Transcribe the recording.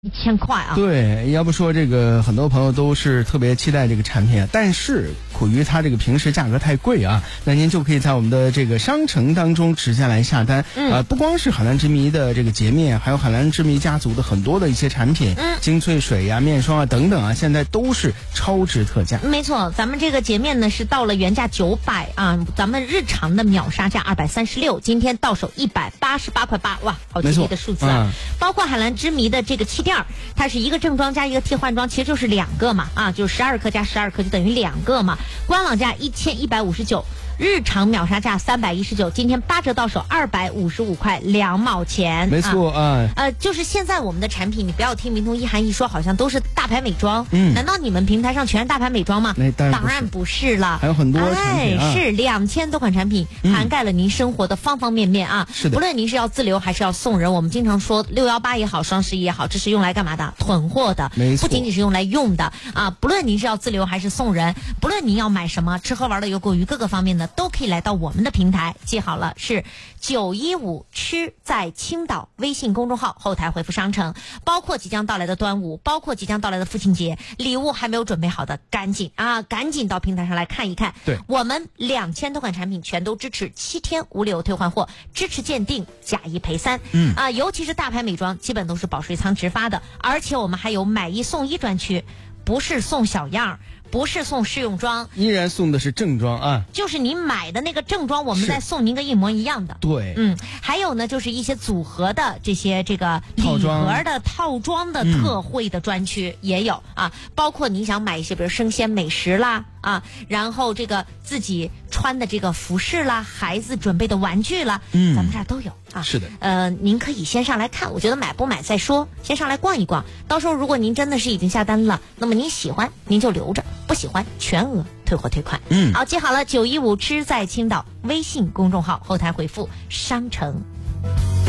1000块啊！ 对，要不说这个很多朋友都是特别期待这个产品啊，但是苦于它这个平时价格太贵啊，那您就可以在我们的这个商城当中直接来下单。不光是海蓝之谜的这个洁面，还有海蓝之谜家族的很多的一些产品，精粹水呀、面霜啊等等啊，现在都是超值特价。 没错，咱们这个洁面呢是到了原价900啊，咱们日常的秒杀价236，今天到手188块8，哇，好吉利的数字啊！包括海蓝之谜的这个气垫，它是一个正装加一个替换装，其实就是2个嘛，啊，就是12克加12克就等于2个嘛。官网价1159，日常秒杀价319，今天8折到手255块2毛钱。 没错啊， 就是现在我们的产品，你不要听明通一涵一说，好像都是大牌美妆，难道你们平台上全是大牌美妆吗？当然不是了， 还有很多产品是2000多款产品，涵盖了您生活的方方面面啊。 是的， 不论您是要自留还是要送人，我们经常说618也好，双11也好，这是用来干嘛的？囤货的， 没错， 不仅仅是用来用的啊。不论您是要自留还是送人，不论您要买什么，吃喝玩乐游购娱各个方面的，都可以来到我们的平台。记好了，是915吃在青岛微信公众号后台回复商城，包括即将到来的端午，包括即将到来的父亲节，礼物还没有准备好的，赶紧到平台上来看一看。 对， 我们2000多款产品全都支持7天无理由退换货，支持鉴定假1赔3。尤其是大牌美妆，基本都是保税仓直发的，而且我们还有买1送1专区，不是送小样，不是送试用装， 依然送的是正装啊， 就是你买的那个正装，我们再送您个一模一样的。 对， 还有呢，就是一些组合的这个礼盒的套装的特惠的专区也有啊，包括你想买一些比如生鲜美食啦啊，然后这个自己穿的这个服饰啦，孩子准备的玩具啦，咱们这儿都有啊。 是的， 您可以先上来看，我觉得买不买再说，先上来逛一逛，到时候如果您真的是已经下单了，那么您喜欢您就留着，不喜欢全额退货退款。好，记好了，915吃在青岛微信公众号后台回复商城。